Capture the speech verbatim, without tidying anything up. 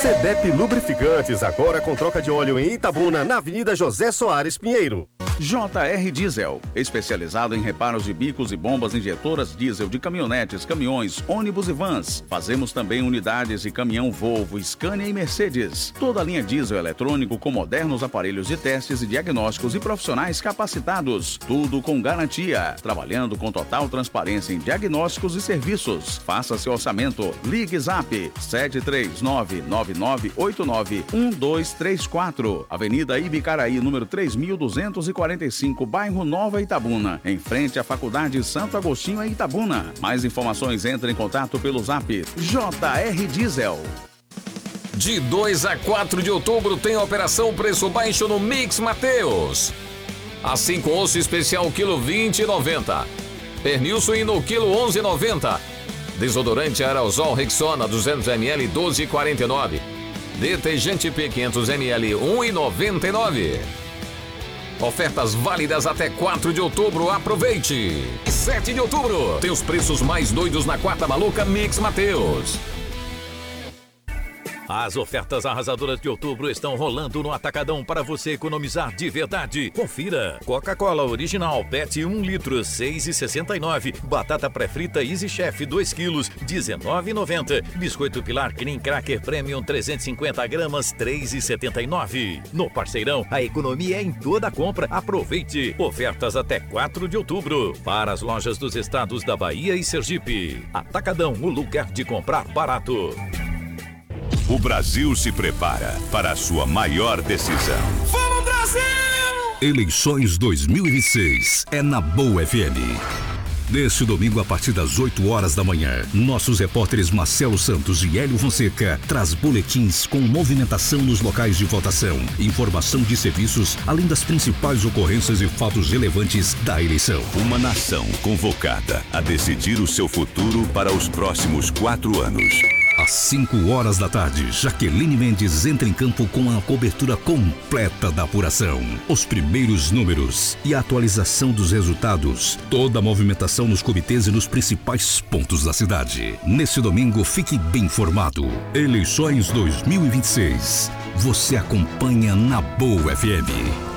Sedep Lubrificantes, agora com troca de óleo em Itabuna, na Avenida José Soares Pinheiro. J R Diesel, especializado em reparos de bicos e bombas injetoras diesel de caminhonetes, caminhões, ônibus e vans. Fazemos também unidades de caminhão Volvo, Scania e Mercedes. Toda a linha diesel eletrônico com modernos aparelhos de testes e diagnósticos e profissionais capacitados. Tudo com garantia. Trabalhando com total transparência em diagnósticos e serviços. Faça seu orçamento. Ligue Zap sete três nove nove nove oito nove um dois três quatro. Avenida Ibicaraí, número três mil duzentos e quarenta e cinco, bairro Nova Itabuna, em frente à Faculdade Santo Agostinho em Itabuna. Mais informações, entre em contato pelo Zap J R Diesel. De dois a quatro de outubro tem a operação Preço Baixo no Mix Mateus. Assim com osso especial quilo vinte e noventa. Pernil suíno quilo onze e noventa. Desodorante aerosol Rexona duzentos mililitros doze e quarenta e nove. Detergente P quinhentos mililitros um e noventa e nove. Ofertas válidas até quatro de outubro, aproveite! sete de outubro, tem os preços mais doidos na quarta maluca Mix Mateus. As ofertas arrasadoras de outubro estão rolando no Atacadão para você economizar de verdade. Confira. Coca-Cola Original Pet um litro, seis e sessenta e nove. Batata pré-frita Easy Chef dois quilos, dezenove e noventa. Biscoito Pilar Cream Cracker Premium trezentos e cinquenta gramas, três e setenta e nove. No Parceirão, a economia é em toda a compra. Aproveite. Ofertas até quatro de outubro. Para as lojas dos estados da Bahia e Sergipe. Atacadão, o lugar de comprar barato. O Brasil se prepara para a sua maior decisão. Vamos, Brasil! Eleições dois mil e vinte e seis é na Boa F M. Neste domingo, a partir das oito horas da manhã, nossos repórteres Marcelo Santos e Hélio Fonseca traz boletins com movimentação nos locais de votação, informação de serviços, além das principais ocorrências e fatos relevantes da eleição. Uma nação convocada a decidir o seu futuro para os próximos quatro anos. Às cinco horas da tarde, Jaqueline Mendes entra em campo com a cobertura completa da apuração. Os primeiros números e a atualização dos resultados. Toda a movimentação nos comitês e nos principais pontos da cidade. Nesse domingo, fique bem informado. Eleições dois mil e vinte e seis. Você acompanha na Boa F M.